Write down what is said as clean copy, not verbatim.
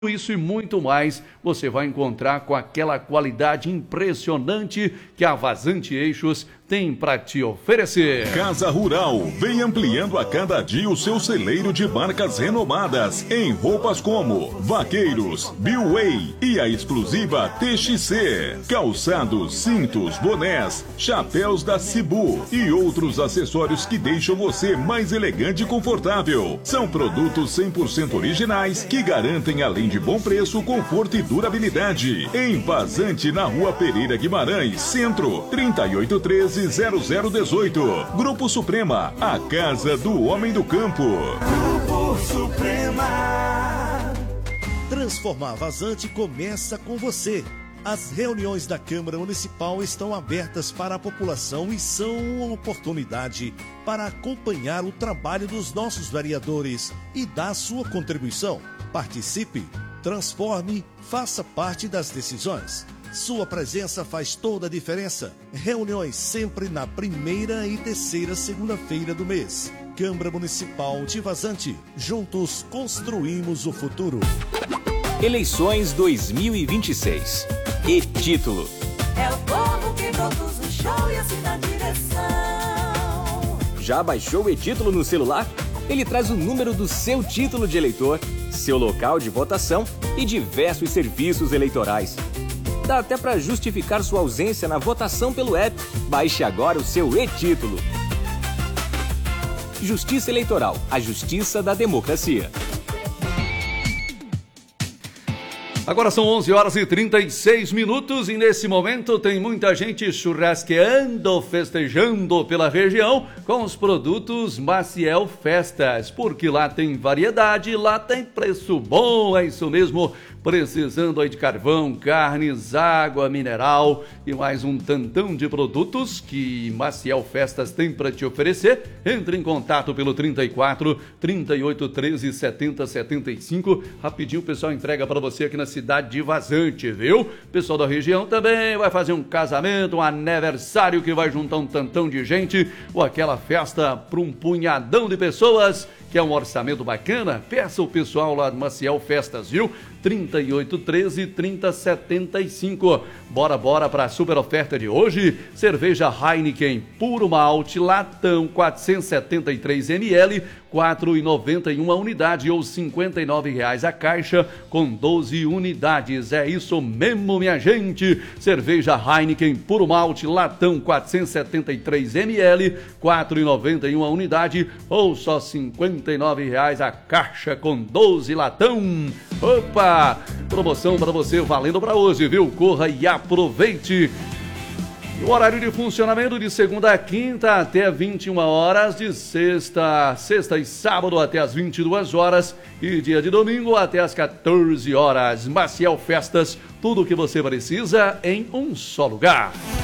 Isso e muito mais você vai encontrar com aquela qualidade impressionante que a Vazante Eixos tem para te oferecer. Casa Rural vem ampliando a cada dia o seu celeiro de marcas renomadas em roupas como Vaqueiros, Billway e a exclusiva TXC. Calçados, cintos, bonés, chapéus da Cibu e outros acessórios que deixam você mais elegante e confortável. São produtos 100% originais que garantem, além de bom preço, conforto e durabilidade. Em Vazante, na Rua Pereira Guimarães, Centro, 3813-0018. Grupo Suprema, a casa do homem do campo. Grupo Suprema. Transformar Vazante começa com você. As reuniões da Câmara Municipal estão abertas para a população e são uma oportunidade para acompanhar o trabalho dos nossos vereadores e dar sua contribuição. Participe, transforme, faça parte das decisões. Sua presença faz toda a diferença. Reuniões sempre na primeira e terceira segunda-feira do mês. Câmara Municipal de Vazante. Juntos construímos o futuro. Eleições 2026. E-título. É o povo que produz o show e assim na direção. Já baixou o e-título no celular? Ele traz o número do seu título de eleitor, seu local de votação e diversos serviços eleitorais. Dá até para justificar sua ausência na votação pelo app. Baixe agora o seu e-título. Justiça Eleitoral, a justiça da democracia. Agora são 11h36 e nesse momento tem muita gente churrasqueando, festejando pela região com os produtos Maciel Festas, porque lá tem variedade, lá tem preço bom, é isso mesmo. Precisando aí de carvão, carnes, água mineral e mais um tantão de produtos que Maciel Festas tem para te oferecer. Entre em contato pelo 34 38 13 70 75. Rapidinho o pessoal entrega para você aqui na cidade de Vazante, viu? Pessoal da região também vai fazer um casamento, um aniversário que vai juntar um tantão de gente ou aquela festa para um punhadão de pessoas. Que é um orçamento bacana, peça o pessoal lá do Maciel Festas, viu? 3813-3075. Bora para a super oferta de hoje. Cerveja Heineken Puro Malte, latão, 473 ml, 4,91 a unidade ou R$ 59,00 a caixa com 12 unidades. É isso mesmo, minha gente. Cerveja Heineken Puro Malte, latão, 473 ml, 4,91 a unidade ou só R$ 59,00 a caixa com 12 latão. Opa! Promoção para você valendo para hoje, viu? Corra e aproveite. O horário de funcionamento de segunda a quinta até 21 horas, de sexta e sábado até as 22 horas e dia de domingo até as 14 horas. Maciel Festas, tudo o que você precisa em um só lugar.